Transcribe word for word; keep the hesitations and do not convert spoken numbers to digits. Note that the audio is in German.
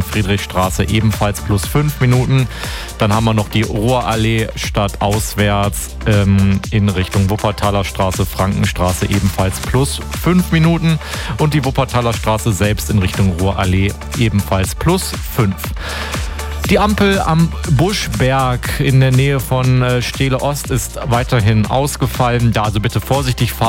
Friedrichstraße ebenfalls plus fünf Minuten. Dann haben wir noch die Ruhrallee stadtauswärts ähm, in Richtung Wuppertaler Straße, Frankenstraße ebenfalls plus fünf Minuten. Und die Wuppertaler Straße selbst in Richtung Ruhrallee ebenfalls plus fünf. Die Ampel am Buschberg in der Nähe von Steele Ost ist weiterhin ausgefallen. Da also bitte vorsichtig fahren.